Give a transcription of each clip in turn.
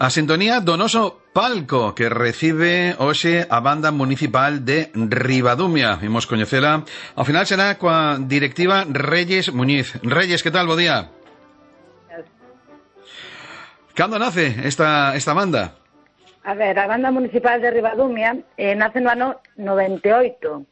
A sintonía do noso palco que recibe hoxe a banda municipal de Ribadumia. Imos coñecela. Ao final será coa directiva Reyes Muñiz. Reyes, que tal? Bo día. Cando nace esta banda? A ver, a banda municipal de Ribadumia nace no ano 98.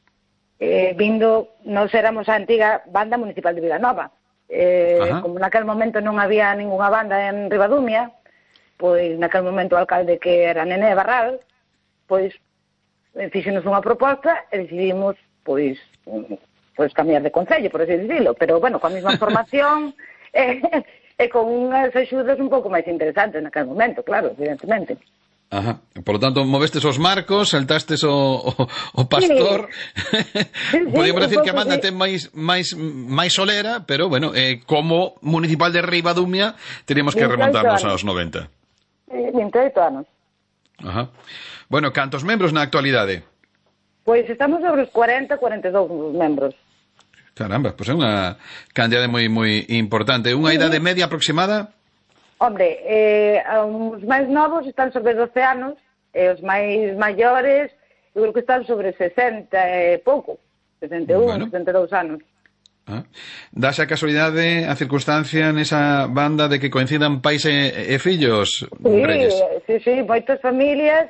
Nós éramos a antiga banda municipal de Vilanova. Como naquel momento non había ninguna banda en Ribadumia, pois naquel momento o alcalde, que era Nené Barral, pois fixenos unha proposta e decidimos pois cambiar de concello, por así dicilo, pero bueno, coa mesma formación e con unhas axudas un pouco máis interesantes naquel momento, claro, evidentemente. Ajá. Por lo tanto, movestes os marcos, saltastes o pastor. Sí. Podíamos decir que a banda ten máis solera, pero bueno, como municipal de Ribadumia teríamos que remontarnos aos 90. 28 anos. Ajá. Bueno, cantos membros na actualidade? Pois estamos sobre os 42 membros. Caramba, pois é unha cantidade moi importante. Unha idade media aproximada? Hombre, os máis novos están sobre 12 anos, e os máis maiores eu creo que están sobre 60 e pouco, 61, 62 anos. Dase a casualidade, a circunstancia nesa banda de que coincidan pais e fillos, Reyes? Sí, moitas familias,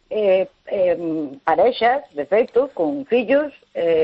parexas, de feito, con fillos,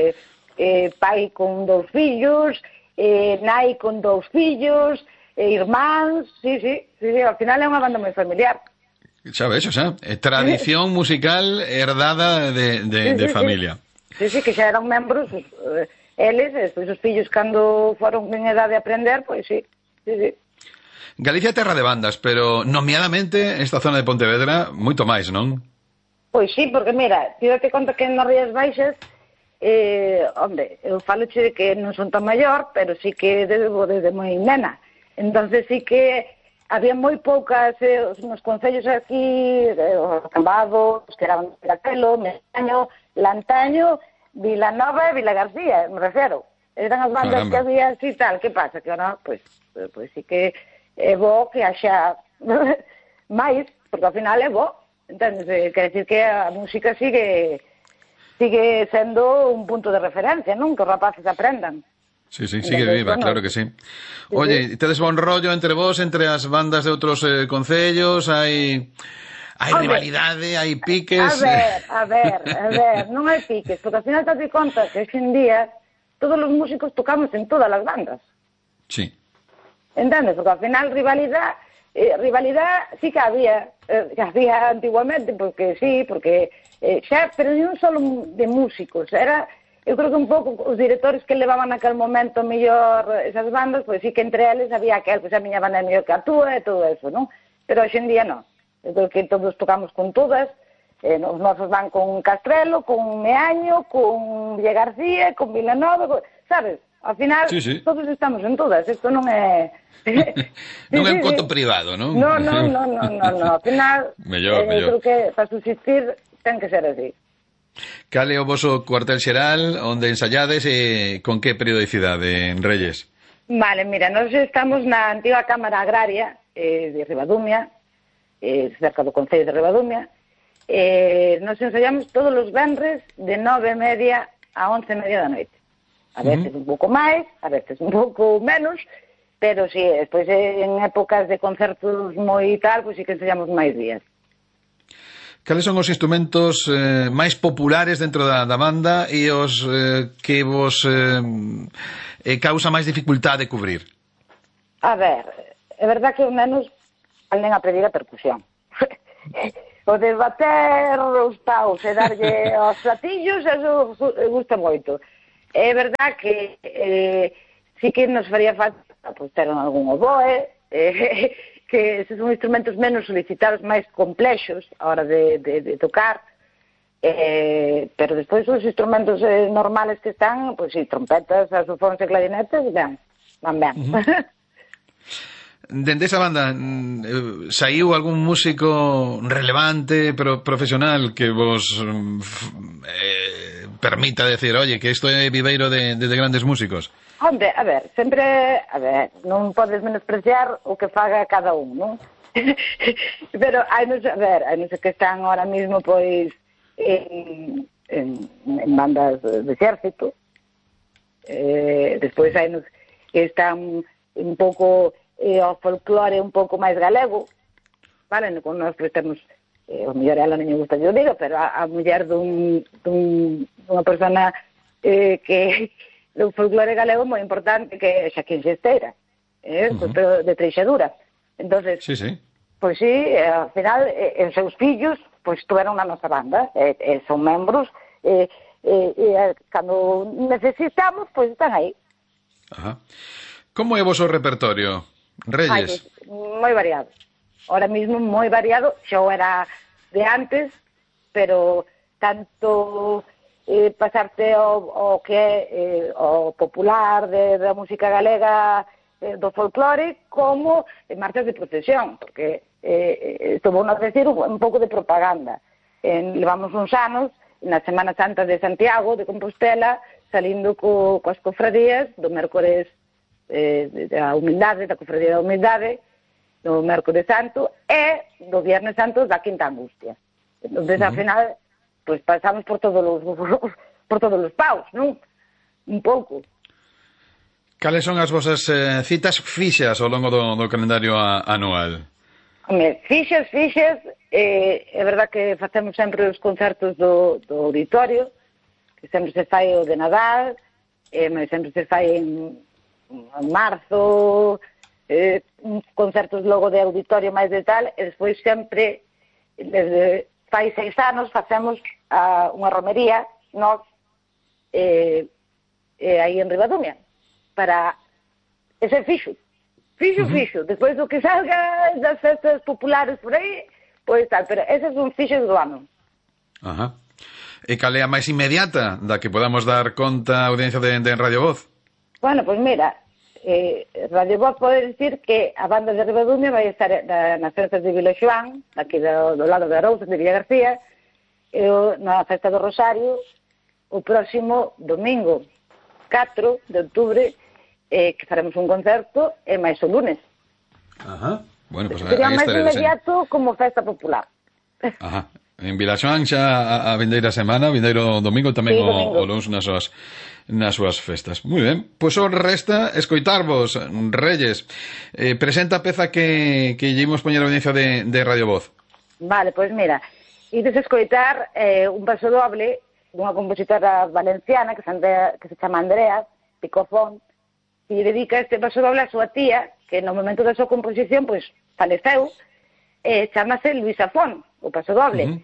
pai con 2 fillos, nai con 2 fillos, irmáns, sí, ao final é unha banda moi familiar. Xa ves, tradición musical herdada de familia. Sí, que xa eran membros, eles, despois os fillos cando foron en edade de aprender, pois sí. Galicia é terra de bandas, pero nomeadamente esta zona de Pontevedra moito máis, non? Pois sí, porque mira, date conta que nas Rías Baixas, hombre, eu faloche de que non son tan maior, pero sí que desde moi nena. Entonces sí que había moi poucas nos concellos aquí, os Cambados, que eran Piracelo, Meaño, Lantaño, Vilanova e Vilagarcía, me refero. Eran as bandas que había así tal. Que pasa? Que ahora, pois sí que é bo que haxa máis, porque ao final é bo. Entonces, quer decir que a música sigue sendo un punto de referencia, non? Que os rapaces aprendan. Sí, sigue viva, claro que sí. Oye, tedes bon rollo entre vos, entre as bandas de outros concellos, hai rivalidade, hai piques... A ver, non hai piques, porque ao final te das conta que hoxe en día todos os músicos tocamos en todas as bandas. Sí. Entendes? Porque ao final rivalidade sí que había antiguamente, porque xa, pero non só de músicos, eu creo que un pouco os directores que levaban naquel momento mellor esas bandas, pois sí que entre eles había aquel, pois a miña banda é mellor que a túa e todo eso, non? Pero hoxe en día non. Eu creo que todos tocamos con todas, os nosos van con Castrelo, con Meaño, con Villa García, con Vilanova, sabes? Ao final, todos estamos en todas, isto non é... non é un conto privado, non? Non, ao final, mellor. Eu creo que para subsistir ten que ser así. Cal é o voso cuartel xeral, onde ensayades e con que periodicidade, Reyes? Vale, mira, nós estamos na antiga Cámara Agraria de Ribadumia, cerca do Concello de Ribadumia. Nos ensayamos todos os venres de 9:30 a 11:30 da noite. A veces un pouco máis, a veces un pouco menos, pero si, despois en épocas de concertos moi tal, pois si que ensayamos máis días. Cales son os instrumentos máis populares dentro da banda e os que vos causa máis dificultade de cubrir? A ver, é verdad que os nenos anden a pedir a percusión. O de bater os paus e darlle aos platillos, eso gusta moito. É verdad que sí que nos faría falta ter algún oboe, que esos son instrumentos menos solicitados, máis complexos a hora de tocar, pero despois os instrumentos normales que están, pois sí, trompetas, saxofóns e clarinetes, van ben. Dende esa banda saiu algún músico relevante, pero profesional, que vos permita decir, oye, que isto é viveiro de grandes músicos? Hombre, sempre, non podes menospreciar o que faga cada un, non? Pero hai nos que están ahora mismo pois en bandas de exército, despois hai nos que están un pouco ao folclore un pouco máis galego, vale, con nós pois temos o mellor ela non me gusta que eu diga, pero a muller dunha persona que do folclore galego moi importante, que é Xaquín Xesteira, pero de Treixadura. Entonces, sí. Pois sí, ao final, os seus fillos, pois estuveron na nosa banda, son membros, cando necesitamos, pois están aí. Ajá. Como é o vosso repertorio, Reyes? Moi variado. Ahora mismo moi variado, xa era de antes, pero tanto pasarte ao que é o popular da música galega, do folclore, como marchas de procesión, porque isto vou a decir un pouco de propaganda. Levamos uns anos na Semana Santa de Santiago de Compostela salindo coas cofradías do mércores da humildade, da cofradía da humildade, do mércores santo e do viernes santo da Quinta Angustia. Entón, ao final, pues pasamos por todos os paus, non? Un pouco. Cales son as vosas citas fixas ao longo do calendario anual? Fixas, é verdad que facemos sempre os concertos do auditorio, que sempre se fai o de Nadal, mas sempre se fai en marzo, concertos logo de auditorio máis de tal, e despois sempre, desde fai 6 anos, facemos unha romería, nós, aí en Ribadumia, para ese fixo. Despois do que salga das festas populares por aí, pois tal, pero eses son fixos do ano. Ajá. E cal é a máis inmediata da que podamos dar conta a audiencia de Radio Voz? Bueno, pois mira, Radio Voz pode dicir que a banda de Ribadumia vai estar nas festas de Vila Xoán, aquí do lado de Arousa, de Villa García, na festa do Rosario, o próximo domingo 4 de outubro, que faremos un concerto e máis o lunes. Ajá. Bueno, pues sería máis inmediato como festa popular. Ajá. En Vilaxoán xa a vindeira semana, vindeiro domingo tamén, sí, o lunes nas súas festas. Moi ben, pois o resta escoitarvos, Reyes. Presenta a peza que lle imos poñer a audiencia de Radio Voz. Vale, pois mira, ides escoitar un paso doble dunha compositora valenciana que se chama Andrea Picofón, e dedica este paso doble a súa tía, que no momento da súa composición, pois, faleceu, chamase Luisa Fon, o paso doble.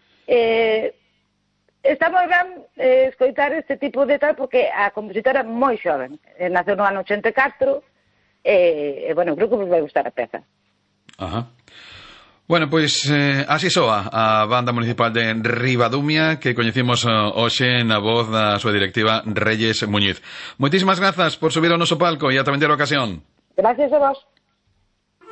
Está moi ben escoitar este tipo de tal, porque a compositora é moi xoven, naceu no ano 84, bueno, creo que vos vai gustar a peza. Ajá. Bueno, pois así soa a Banda Municipal de Ribadumia, que coñecimos hoxe na voz da súa directiva Reyes Muñiz. Moitísimas grazas por subir ao noso palco e ata vindeira ocasión. Gracias a vos.